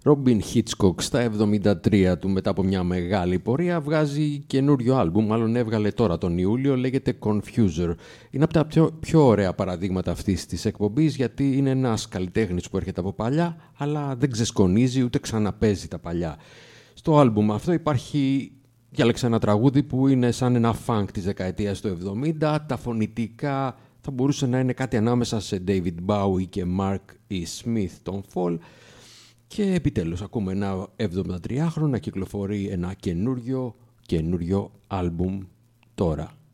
Robin Hitchcock στα 73 του, μετά από μια μεγάλη πορεία, βγάζει καινούριο άλμπουμ, μάλλον έβγαλε τώρα τον Ιούλιο, λέγεται Confuser. Είναι από τα πιο ωραία παραδείγματα αυτής της εκπομπής, γιατί είναι ένας καλλιτέχνης που έρχεται από παλιά, αλλά δεν ξεσκονίζει ούτε ξαναπέζει τα παλιά. Στο άλμπουμ αυτό διάλεξα ένα τραγούδι που είναι σαν ένα funk της δεκαετίας του 70, τα φωνητικά θα μπορούσε να είναι κάτι ανάμεσα σε David Bowie και Mark E. Smith τον Fall. Και επιτέλους ακούμε ένα 73χρονο να κυκλοφορεί ένα καινούριο άλμπουμ τώρα.